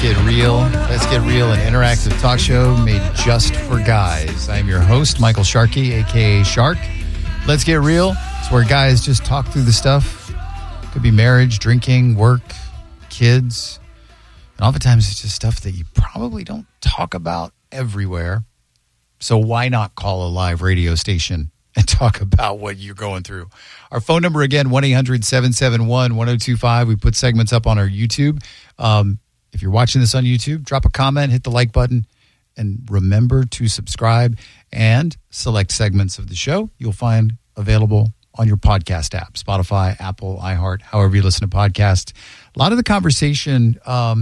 Get Real. Let's Get Real, an interactive talk show made just for guys. I'm your host, Michael Sharkey, a.k.a. Shark. Let's Get Real. It's where guys just talk through the stuff. Could be marriage, drinking, work, kids. And oftentimes it's just stuff that you probably don't talk about everywhere. So why not call a live radio station and talk about what you're going through? Our phone number again, 1-800-771-1025. We put segments up on our YouTube. If you're watching this on YouTube, drop a comment, hit the like button, and remember to subscribe and select segments of the show you'll find available on your podcast app, Spotify, Apple, iHeart, however you listen to podcasts. A lot of the conversation,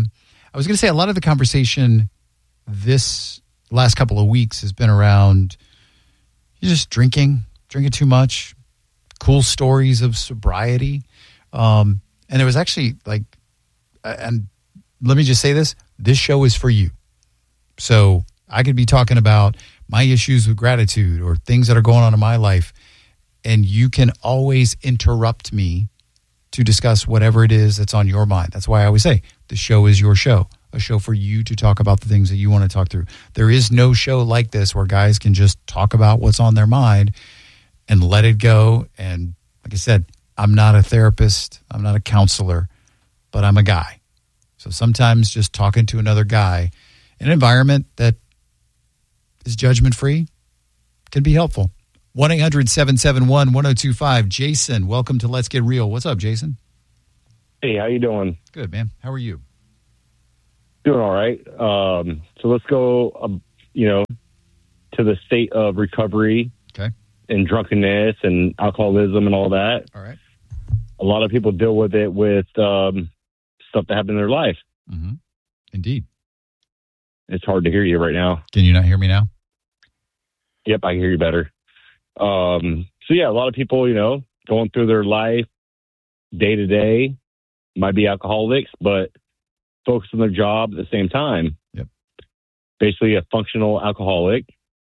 this last couple of weeks has been around just drinking too much, cool stories of sobriety. And it was actually and let me just say this show is for you. So I could be talking about my issues with gratitude or things that are going on in my life, and you can always interrupt me to discuss whatever it is that's on your mind. That's why I always say the show is your show, a show for you to talk about the things that you want to talk through. There is no show like this where guys can just talk about what's on their mind and let it go. And like I said, I'm not a therapist. I'm not a counselor, but I'm a guy. So sometimes just talking to another guy in an environment that is judgment-free can be helpful. 1-800-771-1025. Jason, welcome to Let's Get Real. What's up, Jason? Hey, how you doing? Good, man. How are you? Doing all right. So let's go, to the state of recovery. Okay. And drunkenness and alcoholism and all that. All right. A lot of people deal with it with stuff that happened in their life. Mm-hmm. Indeed. It's hard to hear you right now. Can you not hear me now? Yep, I can hear you better. A lot of people, going through their life day to day, might be alcoholics, but focus on their job at the same time. Yep. Basically a functional alcoholic.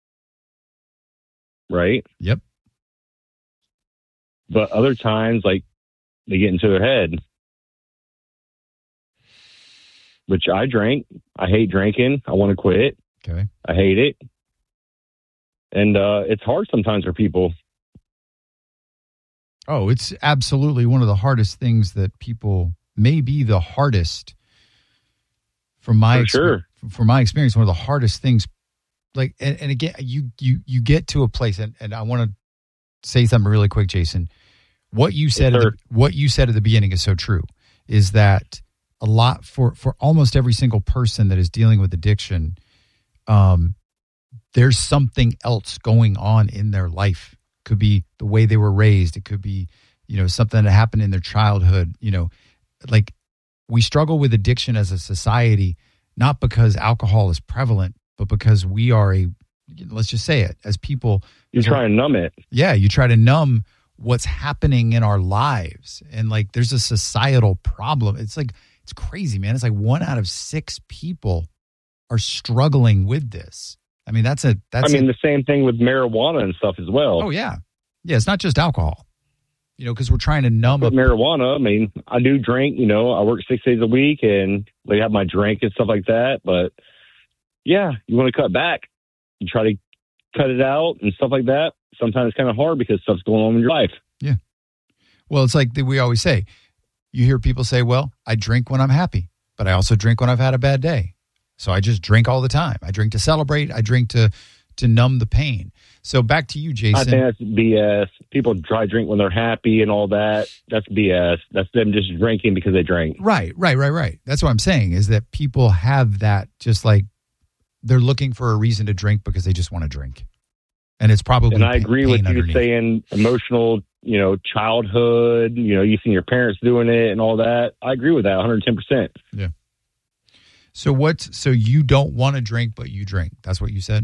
Right? Yep. But other times, they get into their head. Which I drank. I hate drinking. I want to quit. Okay. I hate it. And it's hard sometimes for people. Oh, it's absolutely one of the hardest things that people, maybe the hardest, from my experience, one of the hardest things. And again, you get to a place, and I want to say something really quick, Jason. What you said at the beginning is so true. Is that a lot for almost every single person that is dealing with addiction? There's something else going on in their life. Could be the way they were raised. It could be, something that happened in their childhood. We struggle with addiction as a society, not because alcohol is prevalent, but because we are let's just say it, as people. You try and numb it. Yeah, you try to numb what's happening in our lives. And there's a societal problem. It's crazy, man. It's 1 out of 6 people are struggling with this. I mean, the same thing with marijuana and stuff as well. Oh, yeah. Yeah, it's not just alcohol, because we're trying to numb. But marijuana, I do drink, I work 6 days a week and have my drink and stuff like that. But yeah, you want to cut back. You try to cut it out and stuff like that. Sometimes it's kind of hard because stuff's going on in your life. Yeah. Well, it's we always say, you hear people say, well, I drink when I'm happy, but I also drink when I've had a bad day. So I just drink all the time. I drink to celebrate. I drink to numb the pain. So back to you, Jason. I think that's BS. People try to drink when they're happy and all that. That's BS. That's them just drinking because they drink. Right. That's what I'm saying, is that people have that, just they're looking for a reason to drink because they just want to drink. And it's probably And I agree with you underneath. saying emotional, childhood, you've seen your parents doing it and all that. I agree with that 110%. Yeah. So you don't want to drink, but you drink. That's what you said?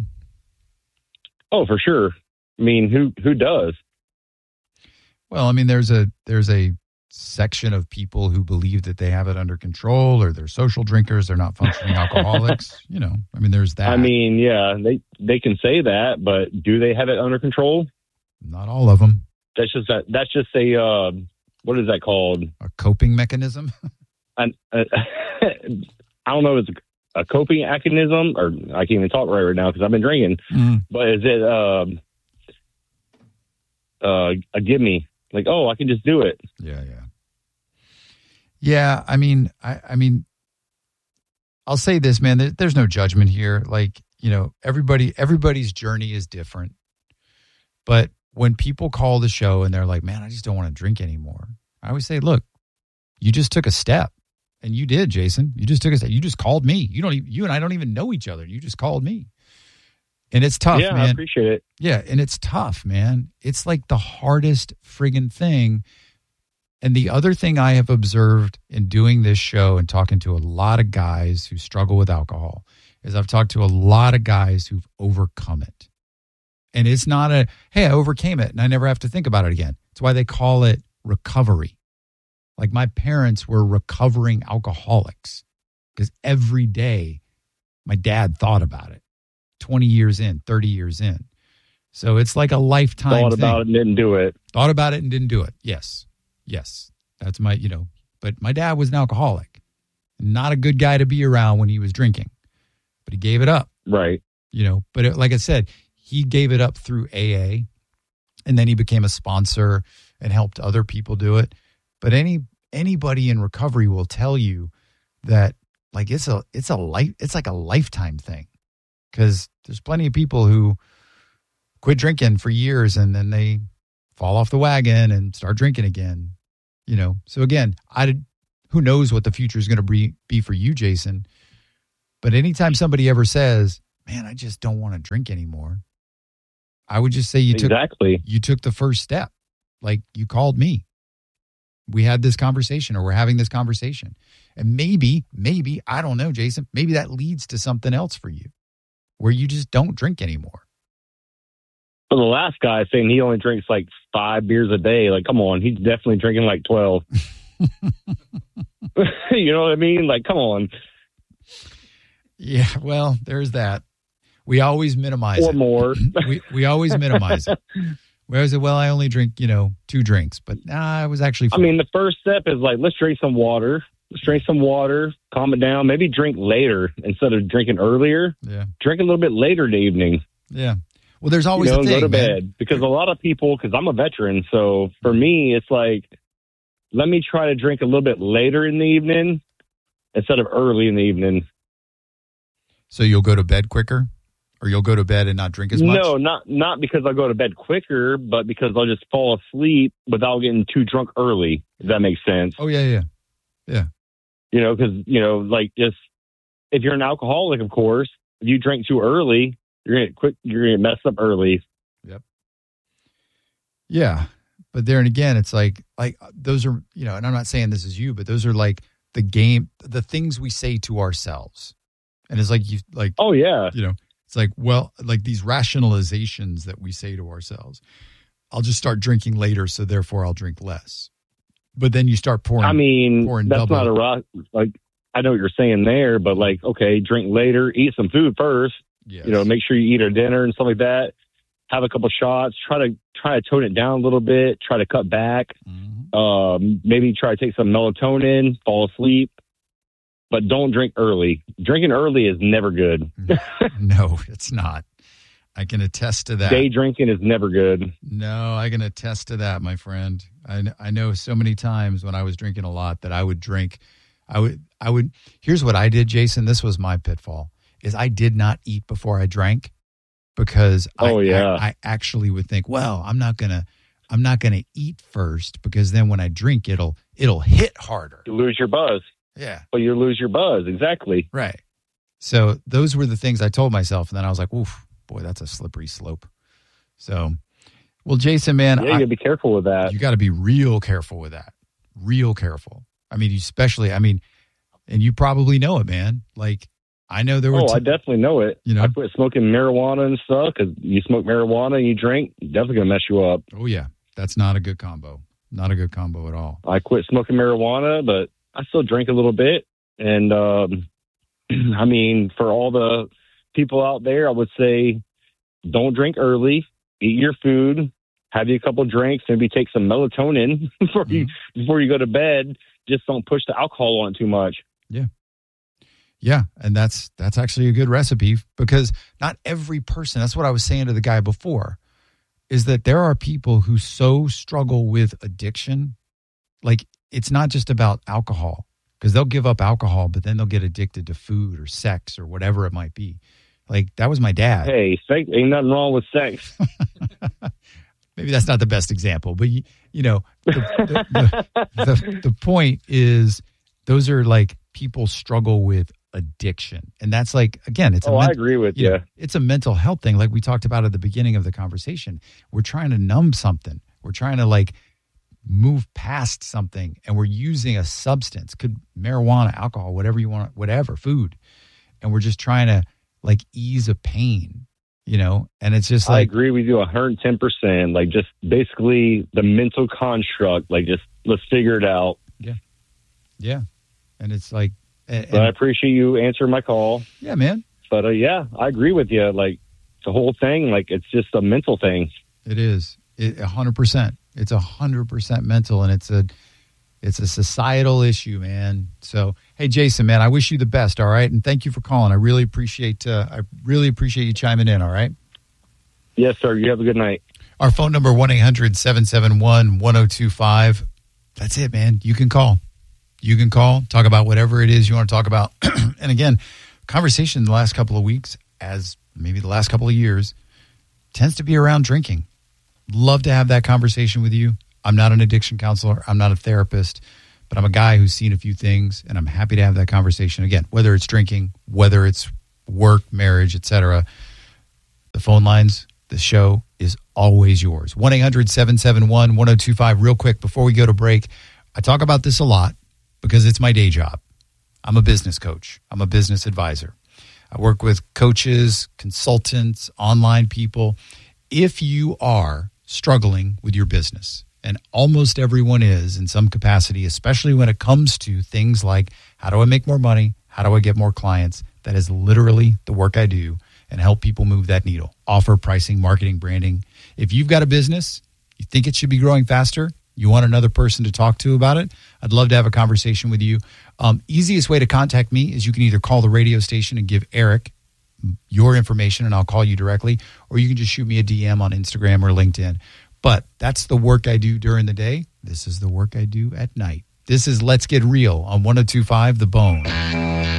Oh, for sure. I mean, who does? Well, I mean, there's a section of people who believe that they have it under control, or they're social drinkers. They're not functioning alcoholics. There's that. I mean, yeah, they can say that, but do they have it under control? Not all of them. That's just a what is that called? A coping mechanism. I don't know if it's a coping mechanism, or I can't even talk right now because I've been drinking. But is it a give me? Like, oh, I can just do it. Yeah. I mean, I'll say this, man. There's no judgment here. Like, you know, everybody's journey is different. But when people call the show and they're like, man, I just don't want to drink anymore, I always say, look, you just took a step. And you did, Jason. You just took a step. You just called me. You and I don't even know each other. You just called me. And it's tough, man. I appreciate it. Yeah, and it's tough, man. It's like the hardest friggin' thing. And the other thing I have observed in doing this show and talking to a lot of guys who struggle with alcohol is I've talked to a lot of guys who've overcome it. And it's not hey, I overcame it and I never have to think about it again. It's why they call it recovery. Like my parents were recovering alcoholics because every day my dad thought about it 20 years in, 30 years in. So it's like a lifetime Thought about it and didn't do it. Thought about it and didn't do it. Yes. That's my, but my dad was an alcoholic. Not a good guy to be around when he was drinking, but he gave it up. Right. But like I said, he gave it up through AA and then he became a sponsor and helped other people do it. But anybody in recovery will tell you that like it's like a lifetime thing, because there's plenty of people who quit drinking for years and then they fall off the wagon and start drinking again. So again, who knows what the future is going to be for you, Jason? But anytime somebody ever says, "Man, I just don't want to drink anymore," I would just say you took the first step. Like you called me. We had this conversation, or we're having this conversation. And maybe, I don't know, Jason, maybe that leads to something else for you where you just don't drink anymore. Well, the last guy saying he only drinks like 5 beers a day. Like, come on, he's definitely drinking like 12. You know what I mean? Like, come on. Yeah, well, there's that. We always minimize it. Or more. we always minimize it. Whereas, I only drink, 2 drinks, but I was actually 4. I mean, the first step is like, let's drink some water. Calm it down. Maybe drink later instead of drinking earlier. Yeah. Drink a little bit later in the evening. Yeah. Well, there's always a thing, go to man. bed. Because a lot of people, because I'm a veteran, so for me, it's like, let me try to drink a little bit later in the evening instead of early in the evening. So you'll go to bed quicker? Or you'll go to bed and not drink as much? No, not because I'll go to bed quicker, but because I'll just fall asleep without getting too drunk early, if that makes sense. Oh, yeah. Because, like just, if you're an alcoholic, of course, if you drink too early, you're going to get messed up early. Yep. Yeah. But there and again, it's like those are, and I'm not saying this is you, but those are like the things we say to ourselves. And it's like, oh, yeah. It's like, well, like these rationalizations that we say to ourselves. I'll just start drinking later, so therefore I'll drink less. But then you start pouring. I mean, pouring that's double. Not a rock. Like, I know what you're saying there, but like, okay, drink later, eat some food first. Yes. Make sure you eat a dinner and stuff like that. Have a couple shots. Try to tone it down a little bit. Try to cut back. Mm-hmm. Maybe try to take some melatonin. Fall asleep. But don't drink early. Drinking early is never good. No, it's not. I can attest to that. Day drinking is never good. No, I can attest to that, my friend. I know so many times when I was drinking a lot that I would drink. I would. Here's what I did, Jason. This was my pitfall: is I did not eat before I drank because I actually would think, well, I'm not gonna eat first because then when I drink, it'll hit harder. You lose your buzz. Yeah. Well, you lose your buzz. Exactly. Right. So those were the things I told myself. And then I was like, oof, boy, that's a slippery slope. So, well, Jason, man. Yeah, you got to be careful with that. You got to be real careful with that. Real careful. I mean, and you probably know it, man. Like, I know there were. I definitely know it. I quit smoking marijuana and stuff because you smoke marijuana and you drink, definitely going to mess you up. Oh, yeah. That's not a good combo. Not a good combo at all. I quit smoking marijuana, but I still drink a little bit. And, I mean, for all the people out there, I would say don't drink early, eat your food, have you a couple drinks, maybe take some melatonin before you go to bed. Just don't push the alcohol on too much. Yeah. Yeah, and that's actually a good recipe because not every person, that's what I was saying to the guy before, is that there are people who so struggle with addiction. Like, it's not just about alcohol, because they'll give up alcohol, but then they'll get addicted to food or sex or whatever it might be. Like, that was my dad. Hey, sex, ain't nothing wrong with sex. Maybe that's not the best example, but the point is, those are like people struggle with addiction, and that's like, again, it's I agree with you. It's a mental health thing, like we talked about at the beginning of the conversation. We're trying to numb something. We're trying to like move past something, and we're using a substance, could marijuana, alcohol, whatever you want, whatever, food, and we're just trying to like ease a pain. And it's just like, I agree with you 110%. Like, just basically the mental construct, like, just let's figure it out. Yeah. And it's like, but I appreciate you answering my call. Yeah, man. But yeah, I agree with you. Like, the whole thing, like, it's just a mental thing. It is 100%. It's 100% mental, and it's a societal issue, man. So, hey, Jason, man, I wish you the best. All right. And thank you for calling. I really appreciate you chiming in. All right. Yes, sir. You have a good night. Our phone number, 1-800-771-1025. That's it, man. You can call, talk about whatever it is you want to talk about. And again, conversation the last couple of weeks, as maybe the last couple of years, tends to be around drinking. Love to have that conversation with you. I'm not an addiction counselor. I'm not a therapist, but I'm a guy who's seen a few things, and I'm happy to have that conversation. Again, whether it's drinking, whether it's work, marriage, etc. The phone lines, the show is always yours. 1-800-771-1025. Real quick, before we go to break, I talk about this a lot because it's my day job. I'm a business coach. I'm a business advisor. I work with coaches, consultants, online people. If you are struggling with your business, and almost everyone is in some capacity, especially when it comes to things like, how do I make more money? How do I get more clients? That is literally the work I do, and help people move that needle. Offer, pricing, marketing, branding. If you've got a business, you think it should be growing faster, you want another person to talk to about it, I'd love to have a conversation with you. Easiest way to contact me is you can either call the radio station and give Eric your information, and I'll call you directly, or you can just shoot me a DM on Instagram or LinkedIn. But that's the work I do during the day. This is the work I do at night. This is Let's Get Real on 102.5 The Bone.